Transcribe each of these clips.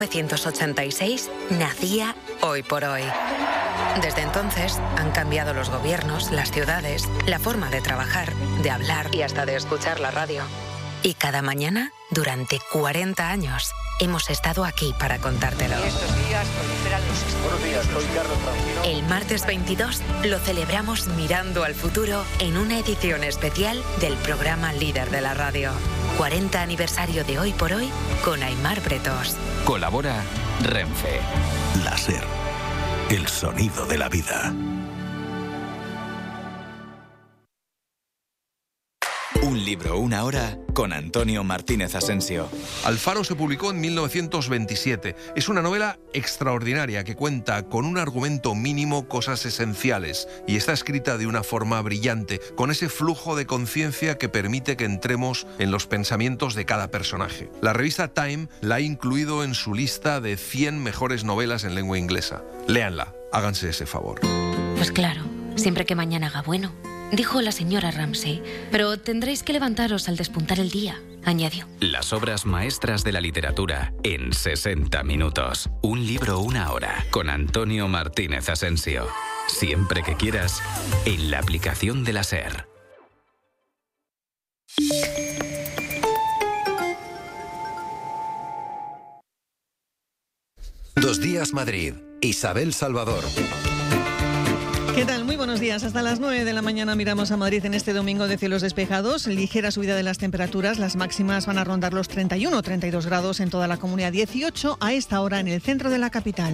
1986 nacía Hoy por Hoy. Desde entonces han cambiado los gobiernos, las ciudades, la forma de trabajar, de hablar y hasta de escuchar la radio. Y cada mañana, durante 40 años, hemos estado aquí para contártelo. Estos días proliferan los estudios. Buenos días, soy Carlos Francino. El martes 22 lo celebramos mirando al futuro en una edición especial del programa líder de la radio. 40 aniversario de Hoy por Hoy con Aimar Bretos. Colabora Renfe. La SER, el sonido de la vida. Un libro, una hora, con Antonio Martínez Asensio. Alfaro se publicó en 1927. Es una novela extraordinaria que cuenta con un argumento mínimo cosas esenciales y está escrita de una forma brillante, con ese flujo de conciencia que permite que entremos en los pensamientos de cada personaje. La revista Time la ha incluido en su lista de 100 mejores novelas en lengua inglesa. Léanla, háganse ese favor. Pues claro, siempre que mañana haga bueno, dijo la señora Ramsay, pero tendréis que levantaros al despuntar el día, añadió. Las obras maestras de la literatura en 60 minutos. Un libro, una hora, con Antonio Martínez Asensio. Siempre que quieras, en la aplicación de la SER. Dos Días Madrid. Isabel Salvador. ¿Qué tal? Muy buenos días. Hasta las 9 de la mañana miramos a Madrid en este domingo de cielos despejados. Ligera subida de las temperaturas. Las máximas van a rondar los 31 o 32 grados en toda la comunidad. 18 a esta hora en el centro de la capital.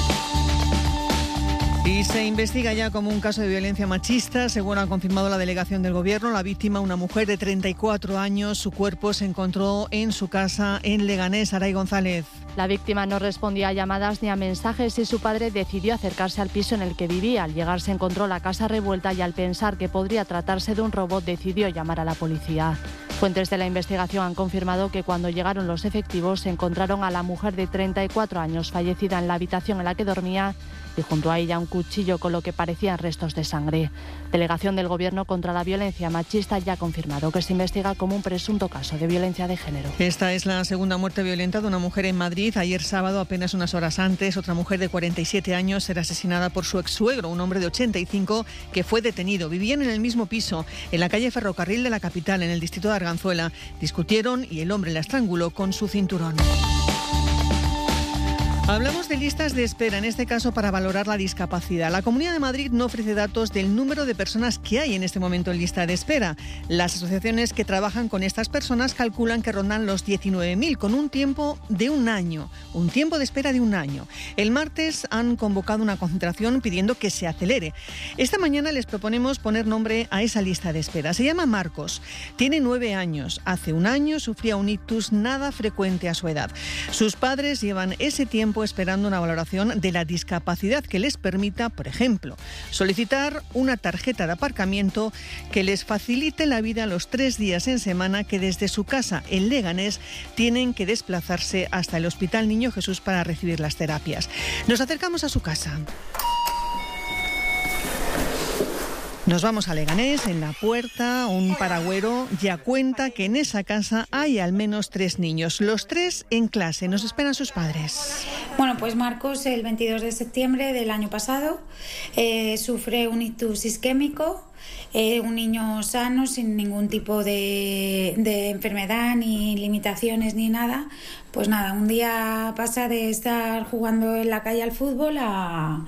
Y se investiga ya como un caso de violencia machista, según ha confirmado la delegación del Gobierno. La víctima, una mujer de 34 años, su cuerpo se encontró en su casa en Leganés. Aray González. La víctima no respondía a llamadas ni a mensajes y su padre decidió acercarse al piso en el que vivía. Al llegar se encontró la casa revuelta y al pensar que podría tratarse de un robo decidió llamar a la policía. Fuentes de la investigación han confirmado que cuando llegaron los efectivos se encontraron a la mujer de 34 años fallecida en la habitación en la que dormía y junto a ella un cuchillo con lo que parecían restos de sangre. Delegación del Gobierno contra la violencia machista ya ha confirmado que se investiga como un presunto caso de violencia de género. Esta es la segunda muerte violenta de una mujer en Madrid. Ayer sábado, apenas unas horas antes, otra mujer de 47 años era asesinada por su ex-suegro, un hombre de 85 que fue detenido. Vivían en el mismo piso, en la calle Ferrocarril de la capital, en el distrito de Arganzuela. Discutieron y el hombre la estranguló con su cinturón. Hablamos de listas de espera, en este caso para valorar la discapacidad. La Comunidad de Madrid no ofrece datos del número de personas que hay en este momento en lista de espera. Las asociaciones que trabajan con estas personas calculan que rondan los 19.000, con un tiempo de un año, un tiempo de espera de un año. El martes han convocado una concentración pidiendo que se acelere. Esta mañana les proponemos poner nombre a esa lista de espera. Se llama Marcos, tiene 9 años. Hace un año sufría un ictus nada frecuente a su edad. Sus padres llevan ese tiempo esperando una valoración de la discapacidad que les permita, por ejemplo, solicitar una tarjeta de aparcamiento que les facilite la vida los 3 días en semana que desde su casa en Leganés tienen que desplazarse hasta el Hospital Niño Jesús para recibir las terapias. Nos acercamos a su casa. Nos vamos a Leganés, en la puerta, un paragüero ya cuenta que en esa casa hay al menos 3 niños, los 3 en clase. Nos esperan sus padres. Bueno, pues Marcos el 22 de septiembre del año pasado sufre un ictus isquémico, un niño sano, sin ningún tipo de enfermedad, ni limitaciones, ni nada. Pues nada, un día pasa de estar jugando en la calle al fútbol a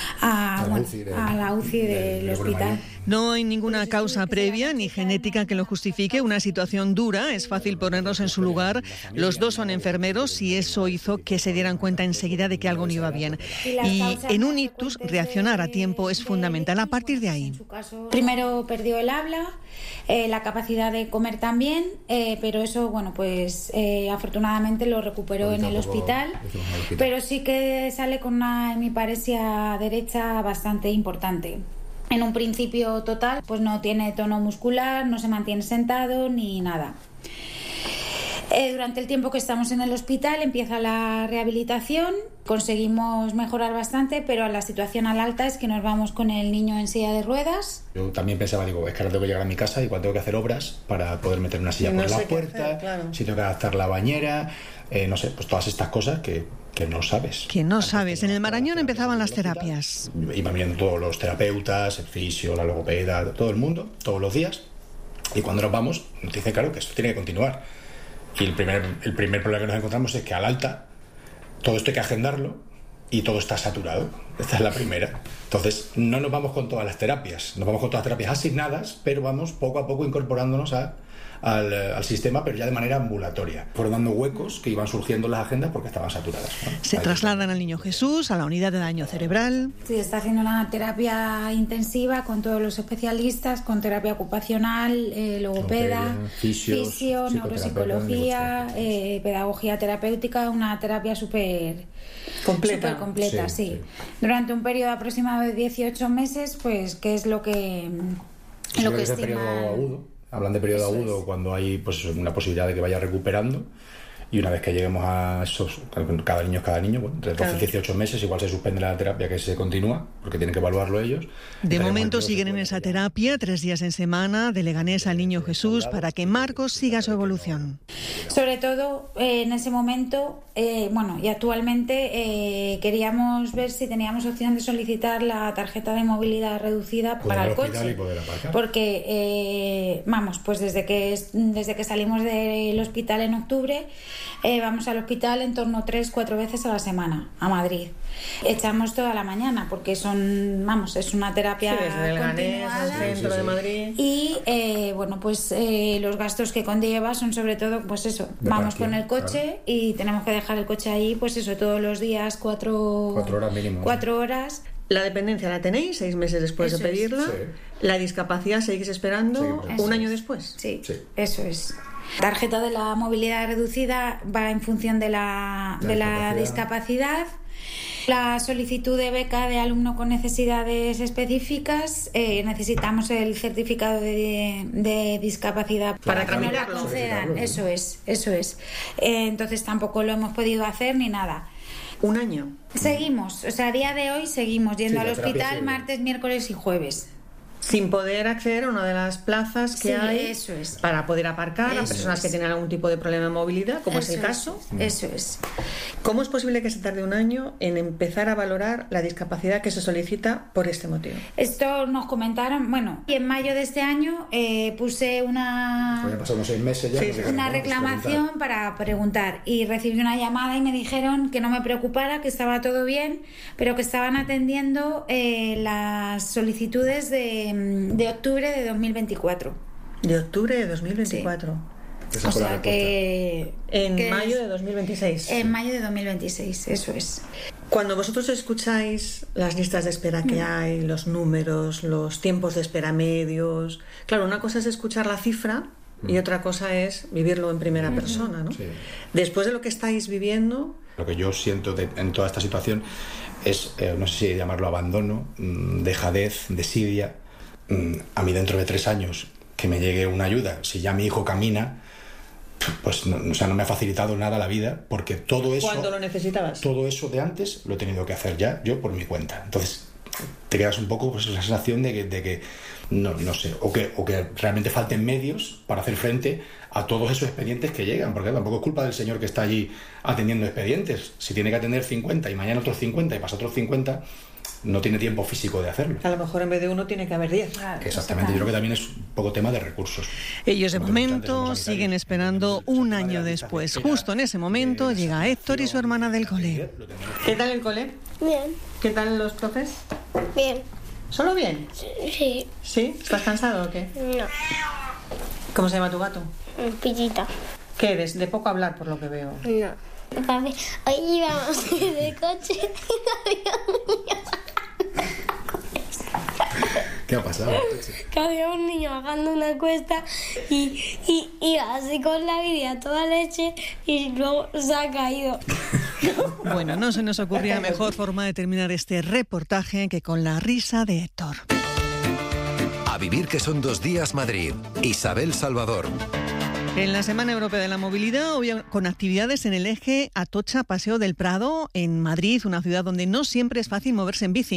la UCI del hospital. No hay ninguna causa previa ni genética que lo justifique, una situación dura, es fácil ponernos en su lugar. Los dos son enfermeros y eso hizo que se dieran cuenta enseguida de que algo no iba bien. Y en un ictus, reaccionar a tiempo es fundamental. A partir de ahí. Primero perdió el habla, la capacidad de comer también, pero eso, bueno, pues afortunadamente lo recuperó en el hospital, pero sí que sale con una hemiparesia derecha bastante importante. En un principio total, pues no tiene tono muscular, no se mantiene sentado ni nada. Durante el tiempo que estamos en el hospital empieza la rehabilitación, conseguimos mejorar bastante, pero la situación al alta es que nos vamos con el niño en silla de ruedas. Yo también pensaba, es que ahora tengo que llegar a mi casa y igual tengo que hacer obras para poder meter una silla por la puerta, si tengo que adaptar la bañera, no sé, pues todas estas cosas que que no sabes. Que no sabes. En el Marañón empezaban las terapias. Iban viendo todos los terapeutas, el fisio, la logopeda, todo el mundo, todos los días. Y cuando nos vamos, nos dicen, claro, que esto tiene que continuar. Y el primer problema que nos encontramos es que al alta, todo esto hay que agendarlo y todo está saturado. Esta es la primera. Entonces, no nos vamos con todas las terapias. Nos vamos con todas las terapias asignadas, pero vamos poco a poco incorporándonos al sistema, pero ya de manera ambulatoria. Fueron dando huecos que iban surgiendo en las agendas porque estaban saturadas, ¿no? Se trasladan al Niño Jesús, a la unidad de daño cerebral. Sí, está haciendo una terapia intensiva con todos los especialistas, con terapia ocupacional, logopeda, fisio, neuropsicología, pedagogía terapéutica, una terapia súper completa, sí. Durante un periodo aproximado de 18 meses, pues, que es lo que estiman. Hablan de periodo agudo cuando hay pues una posibilidad de que vaya recuperando, y una vez que lleguemos a esos, cada niño, bueno, entre 12 y 18 meses, igual se suspende la terapia que se continúa, porque tienen que evaluarlo ellos. De momento siguen en esa terapia 3 días en semana, de Leganés al Niño Jesús, para que Marcos siga su evolución. Sobre todo en ese momento, y actualmente queríamos ver si teníamos opción de solicitar la tarjeta de movilidad reducida para el coche, porque pues desde que salimos del hospital en octubre, vamos al hospital en torno a 3-4 veces a la semana a Madrid. Echamos toda la mañana porque es una terapia desde Leganés al centro de Madrid. Y los gastos que conlleva son sobre todo pues eso, vamos con el coche, y tenemos que dejar el coche ahí pues eso todos los días 4 horas mínimo. 4 horas. La dependencia la tenéis 6 meses después de pedirla. Sí. La discapacidad seguís esperando un año después. Sí, eso es. Tarjeta de la movilidad reducida va en función de la discapacidad. La solicitud de beca de alumno con necesidades específicas, necesitamos el certificado de discapacidad para que nos la concedan. Eso es. Entonces tampoco lo hemos podido hacer ni nada. ¿Un año? Seguimos, a día de hoy seguimos yendo al hospital martes, miércoles y jueves. Sin poder acceder a una de las plazas que hay para poder aparcar a personas que tienen algún tipo de problema de movilidad, como es el caso. Eso es. ¿Cómo es posible que se tarde un año en empezar a valorar la discapacidad que se solicita por este motivo? Esto nos comentaron, y en mayo de este año puse una reclamación para preguntar, y recibí una llamada y me dijeron que no me preocupara, que estaba todo bien, pero que estaban atendiendo las solicitudes de octubre de 2024. ¿De octubre de 2024? Sí. O sea que... mayo de 2026. En mayo de 2026, eso es. Cuando vosotros escucháis las listas de espera que hay, los números, los tiempos de espera medios... Claro, una cosa es escuchar la cifra y otra cosa es vivirlo en primera persona, ¿no? Sí. Después de lo que estáis viviendo... Lo que yo siento en toda esta situación es, no sé si llamarlo abandono, dejadez, desidia. A mí dentro de 3 años que me llegue una ayuda, si ya mi hijo camina, pues no me ha facilitado nada la vida, porque todo eso... ¿Cuándo lo necesitabas? Todo eso de antes lo he tenido que hacer ya yo por mi cuenta. Entonces te quedas un poco pues esa sensación de que no sé, o que realmente falten medios para hacer frente a todos esos expedientes que llegan, porque tampoco es culpa del señor que está allí atendiendo expedientes. Si tiene que atender 50 y mañana otros 50 y pasa otros 50, no tiene tiempo físico de hacerlo. A lo mejor en vez de 1 tiene que haber 10. Exactamente, yo creo que también es un poco tema de recursos. Ellos de momento siguen esperando un año después. Justo en ese momento llega Héctor y su hermana del cole. ¿Qué tal el cole? Bien. ¿Qué tal los profes? Bien. ¿Solo bien? Sí. ¿Sí? ¿Estás cansado o qué? No. ¿Cómo se llama tu gato? Pillita. ¿Qué eres? De poco hablar por lo que veo. No. Papi, hoy íbamos en el coche y no había un niño. ¿Qué ha pasado? Que había un niño bajando una cuesta y iba así con la bici a toda leche y luego se ha caído. Bueno, no se nos ocurría mejor forma de terminar este reportaje que con la risa de Héctor. A vivir que son 2 días Madrid. Isabel Salvador. En la Semana Europea de la Movilidad, hoy con actividades en el eje Atocha-Paseo del Prado, en Madrid, una ciudad donde no siempre es fácil moverse en bici.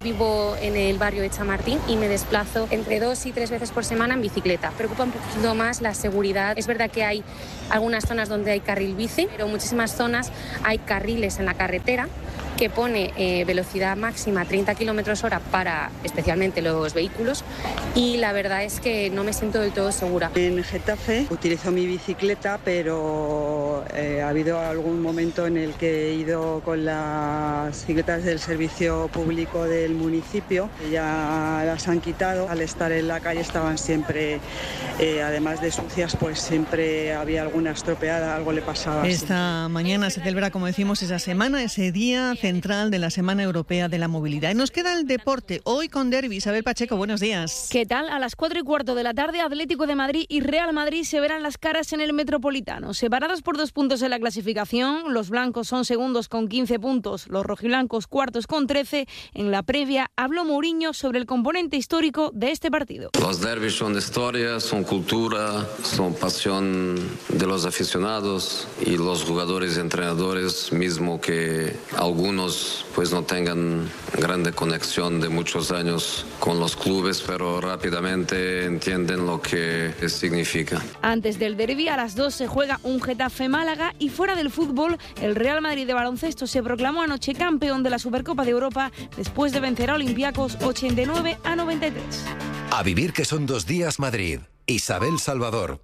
Vivo en el barrio de Chamartín y me desplazo entre 2 y 3 veces por semana en bicicleta. Preocupa un poquito más la seguridad. Es verdad que hay algunas zonas donde hay carril bici, pero en muchísimas zonas hay carriles en la carretera que pone velocidad máxima 30 km/h para especialmente los vehículos, y la verdad es que no me siento del todo segura. En Getafe utilizo mi bicicleta, pero ha habido algún momento en el que he ido con las bicicletas del servicio público del municipio, que ya las han quitado. Al estar en la calle estaban siempre, además de sucias, pues siempre había alguna estropeada, algo le pasaba. Esta mañana se celebra, como decimos, esa semana, ese día central de la Semana Europea de la Movilidad. Y nos queda el deporte, hoy con derbi. Isabel Pacheco, buenos días. ¿Qué tal? A las 4:15 de la tarde, Atlético de Madrid y Real Madrid se verán las caras en el Metropolitano. Separados por 2 puntos en la clasificación, los blancos son segundos con 15 puntos, los rojiblancos cuartos con 13. En la previa habló Mourinho sobre el componente histórico de este partido. Los derbis son historia, son cultura, son pasión de los aficionados y los jugadores y entrenadores, mismo que algunos pues no tengan grande conexión de muchos años con los clubes, pero rápidamente entienden lo que significa. Antes del derbi, a las 2 se juega un Getafe-Málaga, y fuera del fútbol, el Real Madrid de baloncesto se proclamó anoche campeón de la Supercopa de Europa después de vencer a Olympiacos 89-93. A vivir que son 2 días Madrid. Isabel Salvador.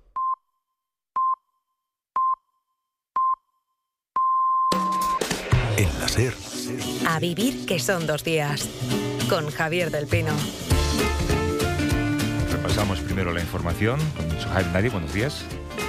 En la SER. A vivir que son 2 días. Con Javier del Pino. Repasamos primero la información con Javier Nadie. Buenos días.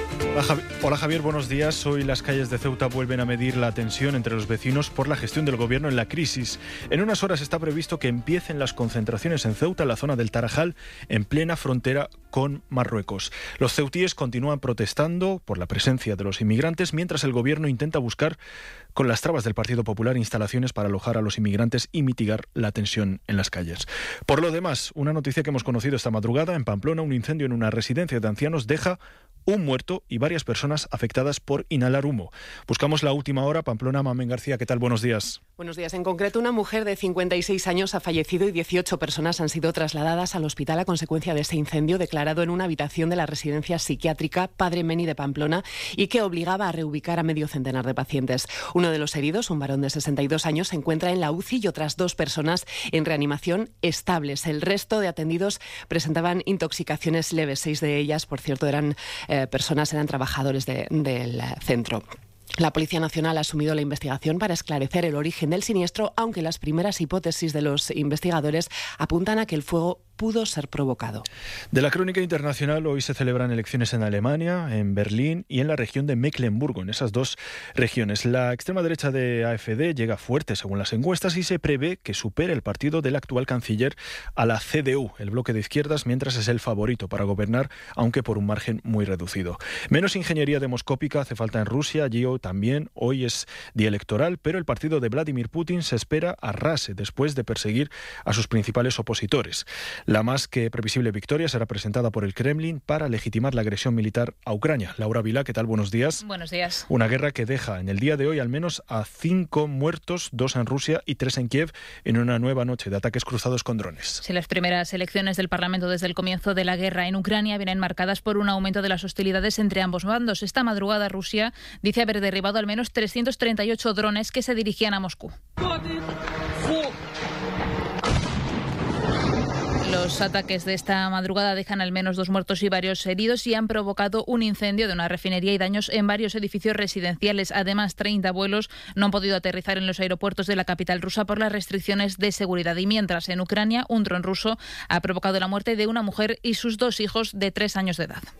Hola Javier, buenos días. Hoy las calles de Ceuta vuelven a medir la tensión entre los vecinos por la gestión del gobierno en la crisis. En unas horas está previsto que empiecen las concentraciones en Ceuta, en la zona del Tarajal, en plena frontera con Marruecos. Los ceutíes continúan protestando por la presencia de los inmigrantes, mientras el gobierno intenta buscar, con las trabas del Partido Popular, instalaciones para alojar a los inmigrantes y mitigar la tensión en las calles. Por lo demás, una noticia que hemos conocido esta madrugada: en Pamplona, un incendio en una residencia de ancianos deja un muerto y varias personas afectadas por inhalar humo. Buscamos la última hora. Pamplona, Mamen García, ¿qué tal? Buenos días. Buenos días. En concreto, una mujer de 56 años ha fallecido y 18 personas han sido trasladadas al hospital a consecuencia de este incendio declarado en una habitación de la residencia psiquiátrica Padre Meni de Pamplona y que obligaba a reubicar a medio centenar de pacientes. Uno de los heridos, un varón de 62 años, se encuentra en la UCI y otras 2 personas en reanimación estables. El resto de atendidos presentaban intoxicaciones leves. 6 de ellas, por cierto, eran trabajadores del centro. La Policía Nacional ha asumido la investigación para esclarecer el origen del siniestro, aunque las primeras hipótesis de los investigadores apuntan a que el fuego pudo ser provocado. De la crónica internacional, hoy se celebran elecciones en Alemania, en Berlín y en la región de Mecklemburgo. En esas 2 regiones, la extrema derecha de AfD llega fuerte según las encuestas y se prevé que supere el partido del actual canciller a la CDU, el bloque de izquierdas, mientras es el favorito para gobernar, aunque por un margen muy reducido. Menos ingeniería demoscópica hace falta en Rusia. Allí también hoy es día electoral, pero el partido de Vladimir Putin se espera arrase después de perseguir a sus principales opositores. La más que previsible victoria será presentada por el Kremlin para legitimar la agresión militar a Ucrania. Laura Vilá, ¿qué tal? Buenos días. Buenos días. Una guerra que deja en el día de hoy al menos a 5 muertos, 2 en Rusia y 3 en Kiev, en una nueva noche de ataques cruzados con drones. Sí, las primeras elecciones del Parlamento desde el comienzo de la guerra en Ucrania vienen marcadas por un aumento de las hostilidades entre ambos bandos. Esta madrugada Rusia dice haber derribado al menos 338 drones que se dirigían a Moscú. Los ataques de esta madrugada dejan al menos 2 muertos y varios heridos y han provocado un incendio de una refinería y daños en varios edificios residenciales. Además, 30 vuelos no han podido aterrizar en los aeropuertos de la capital rusa por las restricciones de seguridad. Y mientras, en Ucrania, un dron ruso ha provocado la muerte de una mujer y sus 2 hijos de 3 años de edad.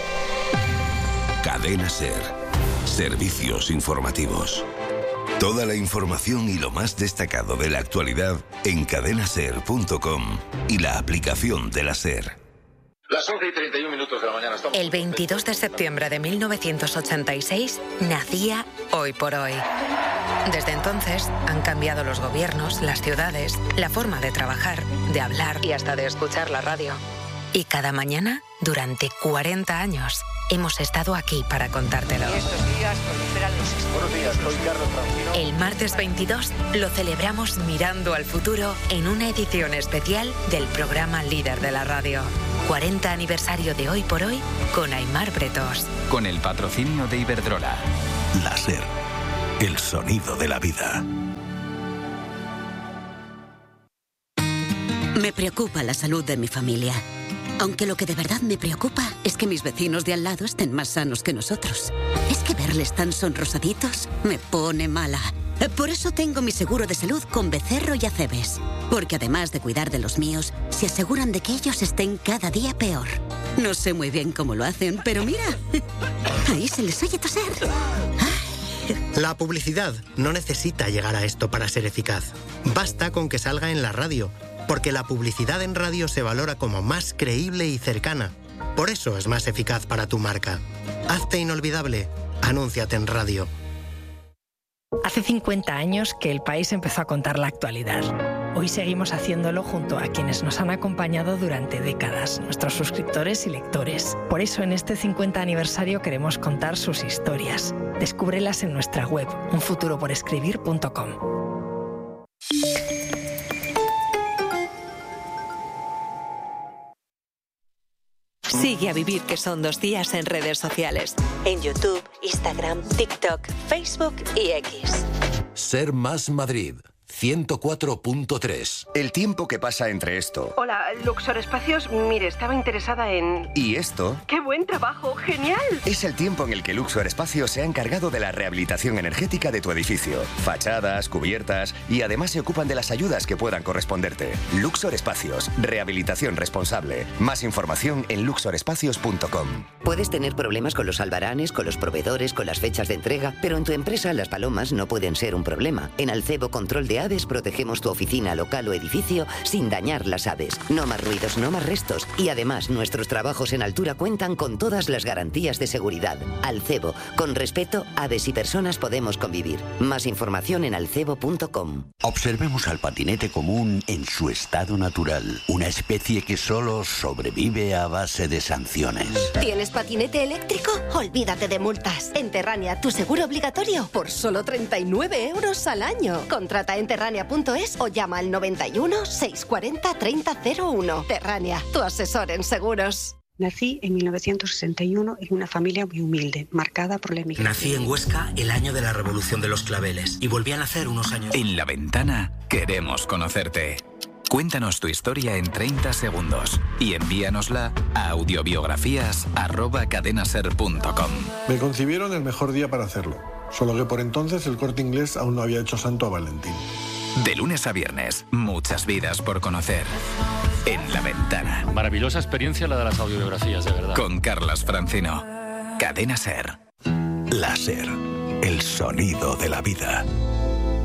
Cadena SER. Servicios informativos. Toda la información y lo más destacado de la actualidad en cadenaser.com y la aplicación de la SER. Las 11:31 de la mañana. El 22 de septiembre de 1986 nacía Hoy por Hoy. Desde entonces han cambiado los gobiernos, las ciudades, la forma de trabajar, de hablar y hasta de escuchar la radio. Y cada mañana, durante 40 años, hemos estado aquí para contártelo. Y estos días proliferan los los expertos. Buenos días, soy Carlos Francino. El martes 22 lo celebramos mirando al futuro en una edición especial del programa líder de la radio. 40 aniversario de Hoy por Hoy con Aimar Bretos. Con el patrocinio de Iberdrola. La SER, el sonido de la vida. Me preocupa la salud de mi familia. Aunque lo que de verdad me preocupa es que mis vecinos de al lado estén más sanos que nosotros. Es que verles tan sonrosaditos me pone mala. Por eso tengo mi seguro de salud con Becerro y Acebes. Porque además de cuidar de los míos, se aseguran de que ellos estén cada día peor. No sé muy bien cómo lo hacen, pero mira, ahí se les oye toser. La publicidad no necesita llegar a esto para ser eficaz. Basta con que salga en la radio, porque la publicidad en radio se valora como más creíble y cercana. Por eso es más eficaz para tu marca. Hazte inolvidable. Anúnciate en radio. Hace 50 años que El País empezó a contar la actualidad. Hoy seguimos haciéndolo junto a quienes nos han acompañado durante décadas, nuestros suscriptores y lectores. Por eso en este 50 aniversario queremos contar sus historias. Descúbrelas en nuestra web, unfuturoporescribir.com. Sigue a Vivir que son 2 días en redes sociales. En YouTube, Instagram, TikTok, Facebook y X. Ser Más Madrid 104.3. El tiempo que pasa entre esto Hola, Luxor Espacios. Mire, estaba interesada en... y esto... ¡Qué buen trabajo! ¡Genial! Es el tiempo en el que Luxor Espacios se ha encargado de la rehabilitación energética de tu edificio. Fachadas, cubiertas y además se ocupan de las ayudas que puedan corresponderte. Luxor Espacios. Rehabilitación responsable. Más información en luxorespacios.com. Puedes tener problemas con los albaranes, con los proveedores, con las fechas de entrega, pero en tu empresa las palomas no pueden ser un problema. En Alcebo Control de Aves protegemos tu oficina, local o edificio sin dañar las aves. No más ruidos, no más restos. Y además, nuestros trabajos en altura cuentan con todas las garantías de seguridad. Alcebo, con respeto, aves y personas podemos convivir. Más información en alcebo.com. Observemos al patinete común en su estado natural. Una especie que solo sobrevive a base de sanciones. ¿Tienes patinete eléctrico? Olvídate de multas. En Terrania, tu seguro obligatorio por solo 39 € al año. Contrata en terrania.es o llama al 91 640 3001. Terrania, tu asesor en seguros. Nací en 1961 en una familia muy humilde, marcada por la emigración. Nací en Huesca el año de la Revolución de los Claveles y volví a nacer unos años. En La Ventana queremos conocerte. Cuéntanos tu historia en 30 segundos y envíanosla a audiobiografías@cadenaser.com. Me concibieron el mejor día para hacerlo. Solo que por entonces el Corte Inglés aún no había hecho santo a Valentín. De lunes a viernes, muchas vidas por conocer. En La Ventana. Maravillosa experiencia la de las audiobiografías, de verdad. Con Carlas Francino. Cadena Ser. La SER, el sonido de la vida.